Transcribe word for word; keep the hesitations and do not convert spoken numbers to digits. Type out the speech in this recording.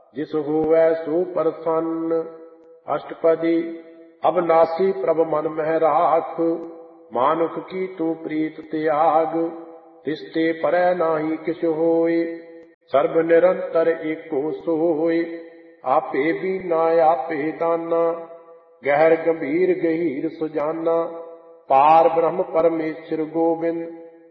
जिस होवै सो प्रसन्न। अष्टपदी। अविनाशी प्रभ मन मह राख, मानुख की तू प्रीत त्याग। तिसते परै नाही किछ होय, सर्ब निरंतर एको सोय। आपे बीना आपे दाना, गहर गंभीर गहीर सुजाना। पार ब्रह्म परमेश्वर गोविंद,